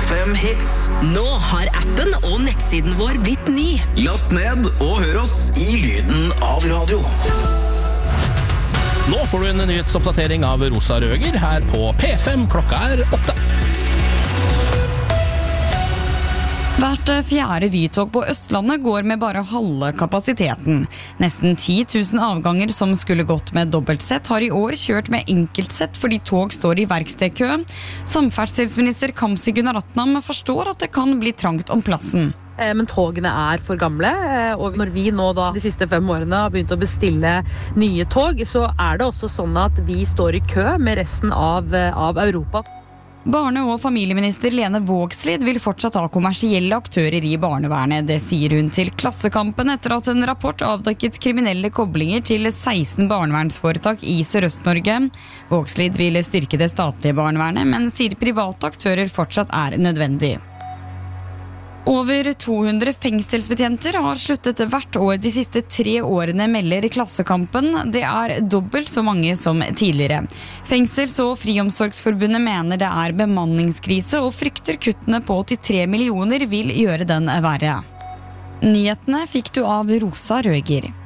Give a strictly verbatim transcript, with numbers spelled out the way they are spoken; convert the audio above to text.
fem hits. Nå har appen og nettsiden vår blitt ny. Last ned og hør oss i lyden av radio. Nå får du en nyhetsoppdatering av Rosa Røger her på P fem. Klokka er åtte. Hvert fjerde Vy-tog på Østlandet går med bare halve kapasiteten. Nesten ti tusen avganger som skulle gått med dobbeltsett har i år kjørt med enkeltsett fordi tog står i verkstedkø. Samferdselsminister Kamzy Gunaratnam forstår at det kan bli trangt om plassen. Men togene er for gamle, og når vi nå da de siste fem årene har begynt å bestille nye tog, så er det også sånn at vi står i kø med resten av, av Europa. Barne- og familieminister Lene Vågslid vil fortsatt ha kommersielle aktører i barnevernet. Det sier hun til Klassekampen etter at en rapport avdekket kriminelle koblinger til seksten barnevernsforetak i Sørøst-Norge. Vågslid vil styrke det statlige barnevernet, men sier private aktører fortsatt er nødvendig. Over to hundre fengselsbetjenter har sluttet hvert år de siste tre årene, melder Klassekampen. Det er dobbelt så mange som tidligere. Fengsels- og Friomsorgsforbundet mener det er bemanningskrise og frykter kuttene på åttitre millioner vil gjøre den verre. Nyhetene fikk du av Rosa Røger.